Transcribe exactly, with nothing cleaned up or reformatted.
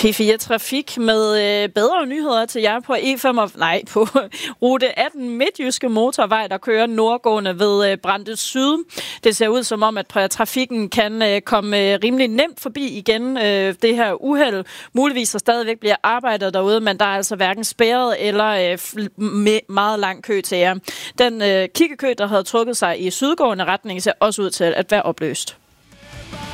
P fire Trafik med øh, bedre nyheder til jer på E fem, nej, på rute atten Midtjyske Motorvej, der kører nordgående ved øh, Brande Syd. Det ser ud som om, at trafikken kan øh, komme øh, rimelig nemt forbi igen. Øh, det her uheld muligvis der stadigvæk bliver arbejdet derude, men der er altså hverken spærret eller øh, f- meget lang kø til jer. Den øh, kiggekø, der havde trukket sig i sydgående retning, ser også ud til at være opløst.